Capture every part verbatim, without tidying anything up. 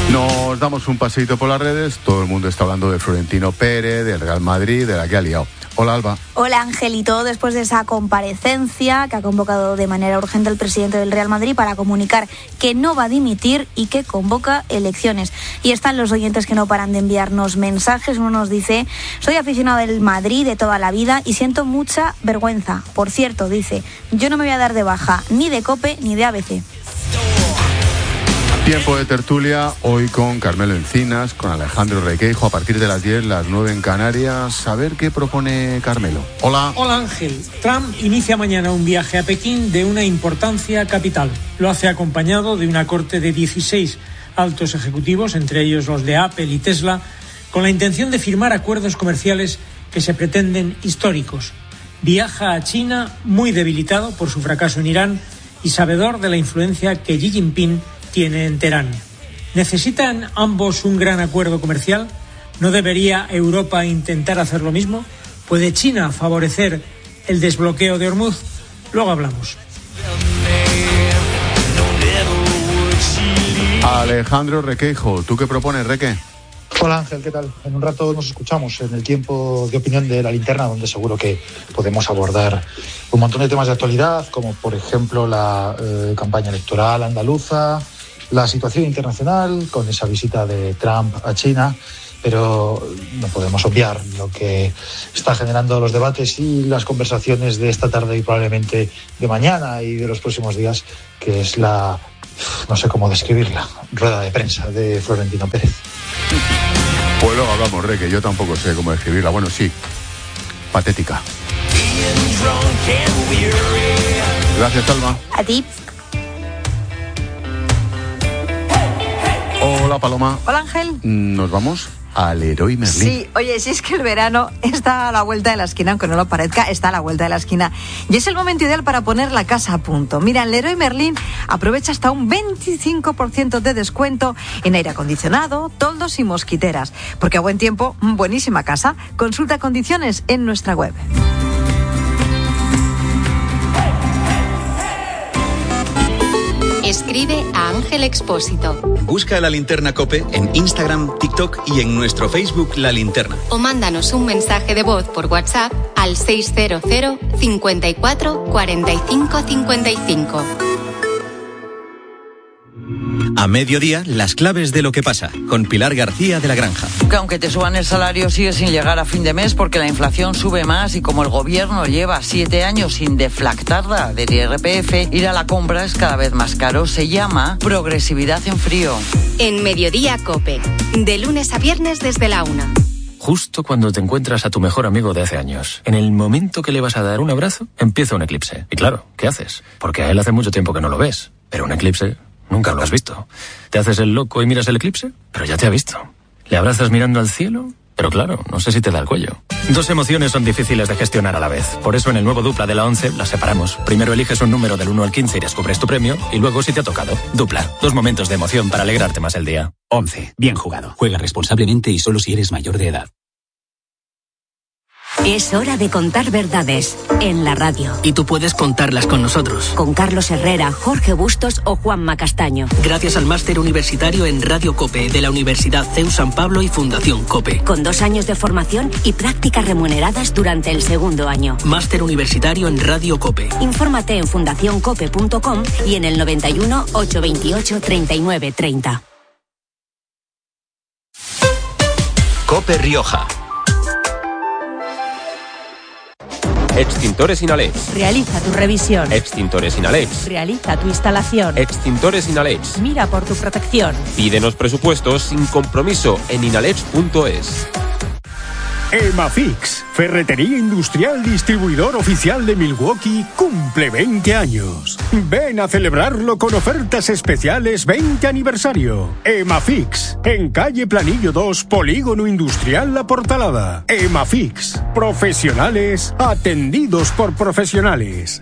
Nos damos un paseíto por las redes. Todo el mundo está hablando de Florentino Pérez, del Real Madrid, de la que ha liado. Hola, Alba. Hola, Angelito. Después de esa comparecencia que ha convocado de manera urgente el presidente del Real Madrid para comunicar que no va a dimitir y que convoca elecciones. Y están los oyentes que no paran de enviarnos mensajes. Uno nos dice: soy aficionado del Madrid de toda la vida y siento mucha vergüenza. Por cierto, dice, yo no me voy a dar de baja ni de COPE ni de A B C. Tiempo de tertulia, hoy con Carmelo Encinas, con Alejandro Requeijo, a partir de las diez, las nueve en Canarias. A ver qué propone Carmelo. Hola. Hola, Ángel. Trump inicia mañana un viaje a Pekín de una importancia capital. Lo hace acompañado de una corte de dieciséis altos ejecutivos, entre ellos los de Apple y Tesla, con la intención de firmar acuerdos comerciales que se pretenden históricos. Viaja a China muy debilitado por su fracaso en Irán y sabedor de la influencia que Xi Jinping tiene en Teherán. ¿Necesitan ambos un gran acuerdo comercial? ¿No debería Europa intentar hacer lo mismo? ¿Puede China favorecer el desbloqueo de Hormuz? Luego hablamos. Alejandro Requeijo, ¿tú qué propones, Reque? Hola, Ángel, ¿qué tal? En un rato nos escuchamos en el tiempo de opinión de La Linterna, donde seguro que podemos abordar un montón de temas de actualidad, como por ejemplo la eh, campaña electoral andaluza, la situación internacional con esa visita de Trump a China, pero no podemos obviar lo que está generando los debates y las conversaciones de esta tarde y probablemente de mañana y de los próximos días, que es la, no sé cómo describirla, rueda de prensa de Florentino Pérez. Pues luego hablamos, Reque, yo tampoco sé cómo describirla. Bueno, sí, patética. Gracias, Alma. A ti. Hola, Paloma. Hola, Ángel. Nos vamos al Leroy Merlin. Sí, oye, si es que el verano está a la vuelta de la esquina, aunque no lo parezca, está a la vuelta de la esquina. Y es el momento ideal para poner la casa a punto. Mira, en Leroy Merlin aprovecha hasta un veinticinco por ciento de descuento en aire acondicionado, toldos y mosquiteras. Porque a buen tiempo, buenísima casa. Consulta condiciones en nuestra web. Escribe a Ángel Expósito. Busca La Linterna COPE en Instagram, TikTok y en nuestro Facebook La Linterna. O mándanos un mensaje de voz por WhatsApp al seiscientos cincuenta y cuatro cuarenta y cinco cincuenta y cinco. A mediodía, las claves de lo que pasa, con Pilar García de la Granja. Que aunque te suban el salario, sigue sin llegar a fin de mes porque la inflación sube más y como el gobierno lleva siete años sin deflactarla del I R P F, ir a la compra es cada vez más caro. Se llama progresividad en frío. En Mediodía COPE, de lunes a viernes desde la una. Justo cuando te encuentras a tu mejor amigo de hace años, en el momento que le vas a dar un abrazo, empieza un eclipse. Y claro, ¿qué haces? Porque a él hace mucho tiempo que no lo ves, pero un eclipse nunca lo has visto. ¿Te haces el loco y miras el eclipse? Pero ya te ha visto. ¿Le abrazas mirando al cielo? Pero claro, no sé si te da el cuello. Dos emociones son difíciles de gestionar a la vez. Por eso en el nuevo Dupla de la once las separamos. Primero eliges un número del uno al quince y descubres tu premio. Y luego si te ha tocado. Dupla. Dos momentos de emoción para alegrarte más el día. once. Bien jugado. Juega responsablemente y solo si eres mayor de edad. Es hora de contar verdades en la radio. Y tú puedes contarlas con nosotros. Con Carlos Herrera, Jorge Bustos o Juanma Castaño. Gracias al máster universitario en Radio COPE de la Universidad C E U San Pablo y Fundación COPE. Con dos años de formación y prácticas remuneradas durante el segundo año. Máster universitario en Radio COPE. Infórmate en fundación cope punto com y en el noventa y uno, ochocientos veintiocho, treinta y nueve treinta. COPE Rioja. Extintores Inalex. Realiza tu revisión. Extintores Inalex. Realiza tu instalación. Extintores Inalex. Mira por tu protección. Pídenos presupuestos sin compromiso en inalex punto es. Emafix, ferretería industrial distribuidor oficial de Milwaukee, cumple veinte años. Ven a celebrarlo con ofertas especiales veinte aniversario. Emafix, en calle Planillo dos, Polígono Industrial La Portalada. Emafix, profesionales atendidos por profesionales.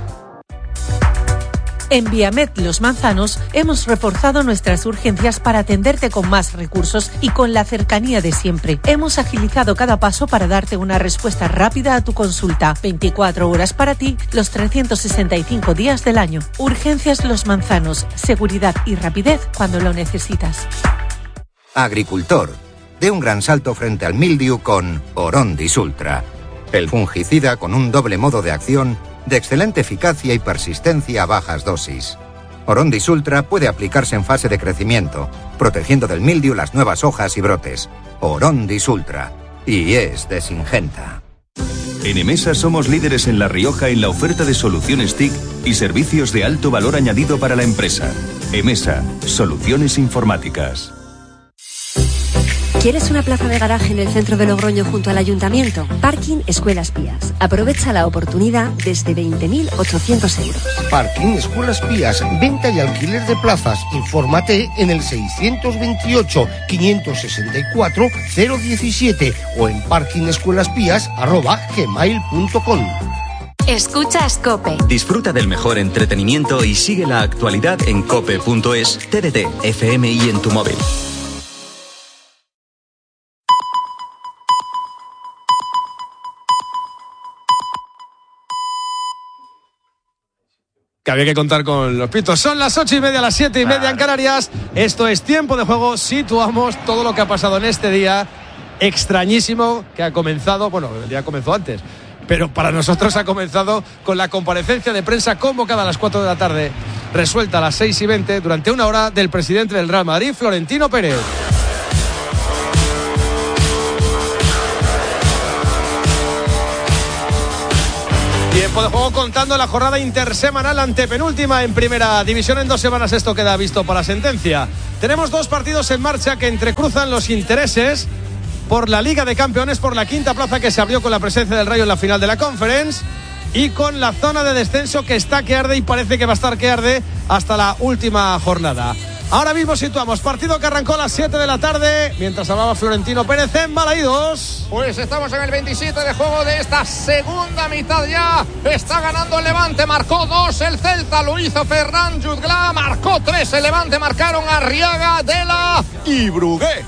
En Viamed Los Manzanos hemos reforzado nuestras urgencias para atenderte con más recursos y con la cercanía de siempre. Hemos agilizado cada paso para darte una respuesta rápida a tu consulta. veinticuatro horas para ti, los trescientos sesenta y cinco días del año. Urgencias Los Manzanos, seguridad y rapidez cuando lo necesitas. agricultor, dé un gran salto frente al mildiu con Orondis Ultra. El fungicida con un doble modo de acción de excelente eficacia y persistencia a bajas dosis. Orondis Ultra puede aplicarse en fase de crecimiento, protegiendo del mildiu las nuevas hojas y brotes. Orondis Ultra. Y es de Syngenta. En Emesa somos líderes en La Rioja en la oferta de soluciones T I C y servicios de alto valor añadido para la empresa. Emesa, soluciones informáticas. ¿Quieres una plaza de garaje en el centro de Logroño junto al ayuntamiento? Parking Escuelas Pías. Aprovecha la oportunidad desde veinte mil ochocientos euros. Parking Escuelas Pías. Venta y alquiler de plazas. Infórmate en el seiscientos veintiocho, quinientos sesenta y cuatro, cero diecisiete o en parkingescuelaspías arroba gmail punto com. Escuchas COPE. Disfruta del mejor entretenimiento y sigue la actualidad en cope punto es, T D T, F M y en tu móvil. Que había que contar con los pitos. Son las ocho y media, las siete y media en Canarias. Esto es Tiempo de Juego. Situamos todo lo que ha pasado en este día extrañísimo que ha comenzado, bueno, el día comenzó antes, pero para nosotros ha comenzado con la comparecencia de prensa convocada a las cuatro de la tarde, resuelta a las seis y veinte, durante una hora, del presidente del Real Madrid, Florentino Pérez. Tiempo de Juego contando la jornada intersemanal antepenúltima en Primera División. En dos semanas esto queda visto para sentencia. Tenemos dos partidos en marcha que entrecruzan los intereses por la Liga de Campeones, por la quinta plaza que se abrió con la presencia del Rayo en la final de la Conference, y con la zona de descenso que está que arde y parece que va a estar que arde hasta la última jornada. Ahora mismo situamos partido que arrancó a las siete de la tarde, mientras hablaba Florentino Pérez en Balaídos. Pues estamos en el veintisiete de juego de esta segunda mitad ya. Está ganando el Levante, marcó dos el Celta, lo hizo Ferran Jutgla, marcó tres el Levante, marcaron Arriaga, Dela y Brugué.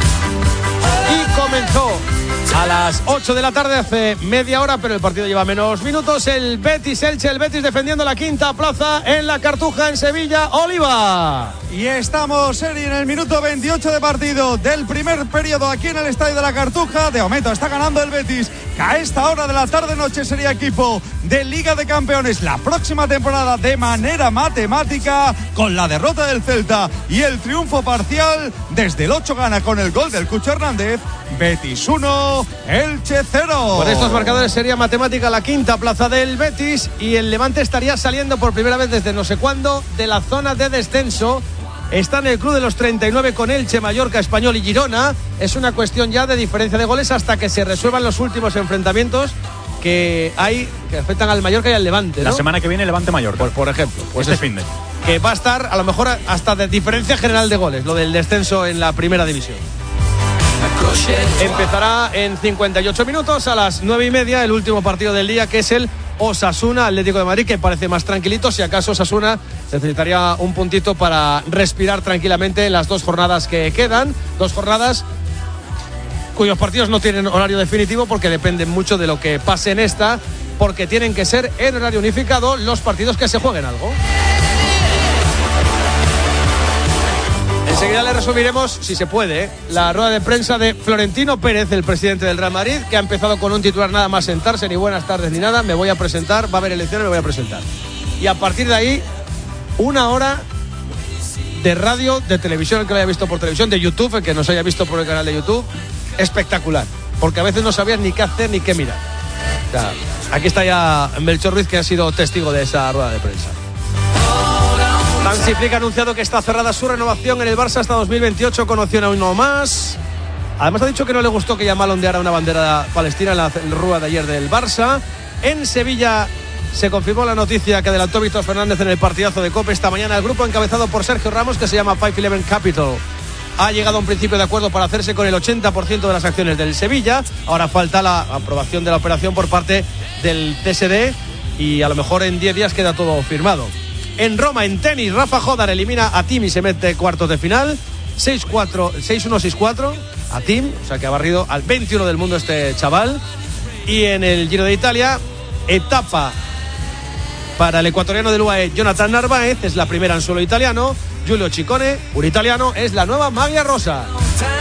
Y comenzó a las ocho de la tarde, hace media hora, pero el partido lleva menos minutos. El Betis Elche, el Betis defendiendo la quinta plaza en la Cartuja, en Sevilla. Oliva. Y estamos, Eri, en el minuto veintiocho de partido del primer periodo aquí en el Estadio de la Cartuja. De momento está ganando el Betis, que a esta hora de la tarde-noche sería equipo de Liga de Campeones la próxima temporada de manera matemática, con la derrota del Celta y el triunfo parcial. Desde el ocho gana con el gol del Cucho Hernández. Betis uno, Elche cero. Por estos marcadores sería matemática la quinta plaza del Betis, y el Levante estaría saliendo por primera vez desde no sé cuándo de la zona de descenso. Está en el club de los treinta y nueve con Elche, Mallorca, Español y Girona. Es una cuestión ya de diferencia de goles hasta que se resuelvan los últimos enfrentamientos que hay, que afectan al Mallorca y al Levante, ¿no? La semana que viene Levante-Mallorca. Por, por ejemplo. Pues este fin de. Que va a estar a lo mejor hasta de diferencia general de goles, lo del descenso en la primera división. Empezará en cincuenta y ocho minutos, a las nueve y media, el último partido del día, que es el Osasuna Atlético de Madrid, que parece más tranquilito. Si acaso Osasuna necesitaría un puntito para respirar tranquilamente en las dos jornadas que quedan. Dos jornadas cuyos partidos no tienen horario definitivo, porque dependen mucho de lo que pase en esta, porque tienen que ser en horario unificado los partidos que se jueguen algo. Enseguida le resumiremos, si se puede, la rueda de prensa de Florentino Pérez, el presidente del Real Madrid, que ha empezado con un titular nada más sentarse, ni buenas tardes ni nada. Me voy a presentar, va a haber elecciones, me voy a presentar. Y a partir de ahí, una hora de radio, de televisión, el que lo haya visto por televisión, de YouTube, el que nos haya visto por el canal de YouTube, espectacular, porque a veces no sabías ni qué hacer ni qué mirar. O sea, aquí está ya Melchor Ruiz, que ha sido testigo de esa rueda de prensa. Hansi Flick ha anunciado que está cerrada su renovación en el Barça hasta dos mil veintiocho, con opción a uno más. Además ha dicho que no le gustó que Yamal ondeara una bandera palestina en la rueda de ayer del Barça. En Sevilla se confirmó la noticia que adelantó Víctor Fernández en el partidazo de COPE esta mañana. El grupo encabezado por Sergio Ramos, que se llama cinco once Capital, ha llegado a un principio de acuerdo para hacerse con el ochenta por ciento de las acciones del Sevilla. Ahora falta la aprobación de la operación por parte del C S D y a lo mejor en diez días queda todo firmado. En Roma, en tenis, Rafa Jodar elimina a Thiem y se mete cuartos de final. seis cuatro, seis uno, seis cuatro a Thiem, o sea que ha barrido al veintiuno del mundo este chaval. Y en el Giro de Italia, etapa para el ecuatoriano del U A E, Jonathan Narváez, es la primera en suelo italiano. Giulio Ciccone, un italiano, es la nueva Maglia Rosa.